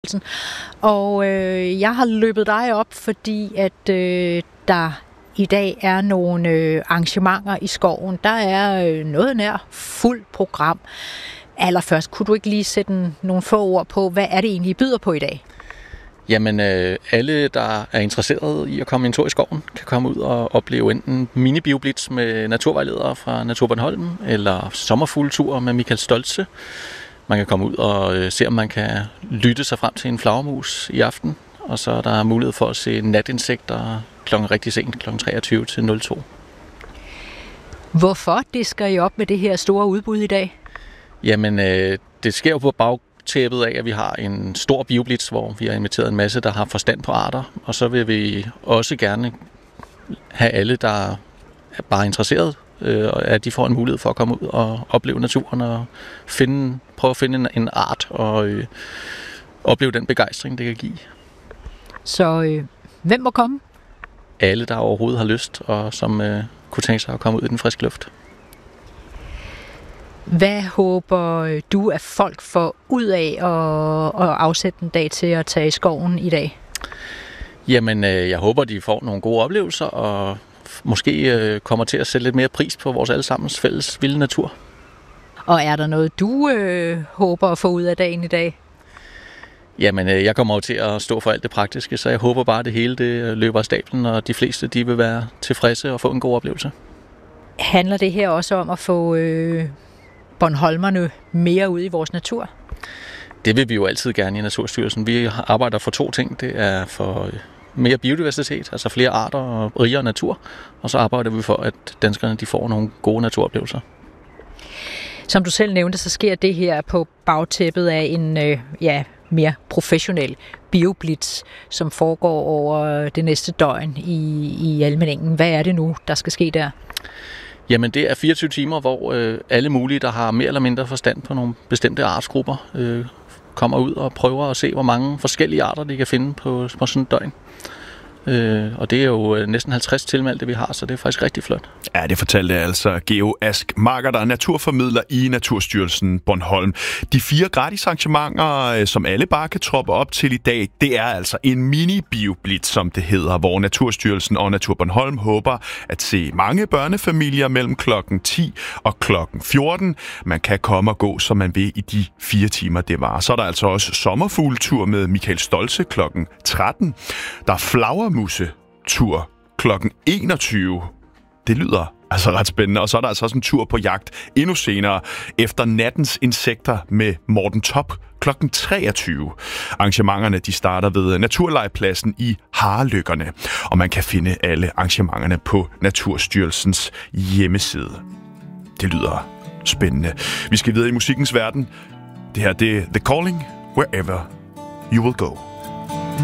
Hansen. Og jeg har løbet dig op, fordi at der i dag er nogle arrangementer i skoven. Der er noget nær fuldt program. Allerførst, kunne du ikke lige sætte nogle få ord på, hvad er det egentlig, I byder på i dag? Jamen, alle, der er interesseret i at komme en tur i skoven, kan komme ud og opleve enten mini-bioblitz med naturvejledere fra Natur Bornholm, eller sommerfugletur med Michael Stoltze. Man kan komme ud og se, om man kan lytte sig frem til en flagermus i aften. Og så er der mulighed for at se natinsekter rigtig sent, kl. 23 til 02. Hvorfor disker I op med det her store udbud i dag? Jamen, det sker jo på bagtæppet af, at vi har en stor bioblitz, hvor vi har inviteret en masse, der har forstand på arter. Og så vil vi også gerne have alle, der er bare interesseret, at de får en mulighed for at komme ud og opleve naturen og prøve at finde en art og opleve den begejstring, det kan give. Så hvem må komme? Alle, der overhovedet har lyst, og som kunne tænke sig at komme ud i den friske luft. Hvad håber du, at folk får ud af at afsætte en dag til at tage i skoven i dag? Jamen, jeg håber, de får nogle gode oplevelser, og måske kommer til at sætte lidt mere pris på vores allesammens fælles vilde natur. Og er der noget, du håber at få ud af dagen i dag? Jamen, jeg kommer jo til at stå for alt det praktiske, så jeg håber bare, at det hele det løber af stablen, og de fleste de vil være tilfredse og få en god oplevelse. Handler det her også om at få bornholmerne mere ud i vores natur? Det vil vi jo altid gerne i Naturstyrelsen. Vi arbejder for 2 ting. Det er for mere biodiversitet, altså flere arter og rigere natur. Og så arbejder vi for, at danskerne de får nogle gode naturoplevelser. Som du selv nævnte, så sker det her på bagtæppet af en mere professionel bioblitz, som foregår over det næste døgn i Almindingen. Hvad er det nu, der skal ske der? Jamen, det er 24 timer, hvor alle mulige, der har mere eller mindre forstand på nogle bestemte artsgrupper, kommer ud og prøver at se, hvor mange forskellige arter de kan finde på sådan et døgn. Og det er jo næsten 50 tilmeldte, vi har, så det er faktisk rigtig flot. Ja, det fortalte altså Geo Ask Marker, der er naturformidler i Naturstyrelsen Bornholm. De 4 gratis arrangementer, som alle bare kan troppe op til i dag, det er altså en mini-bioblitz, som det hedder, hvor Naturstyrelsen og Natur Bornholm håber at se mange børnefamilier mellem klokken 10 og klokken 14. Man kan komme og gå, som man vil i de 4 timer, det var. Så er der altså også sommerfugletur med Michael Stoltze klokken 13. Der er flagermusetur klokken 21. Det lyder altså ret spændende. Og så er der altså også en tur på jagt endnu senere efter nattens insekter med Morten Top klokken 23. Arrangementerne de starter ved Naturlegepladsen i Harelykkerne, og man kan finde alle arrangementerne på Naturstyrelsens hjemmeside. Det lyder spændende. Vi skal videre i musikkens verden. Det her det er The Calling, Wherever You Will Go.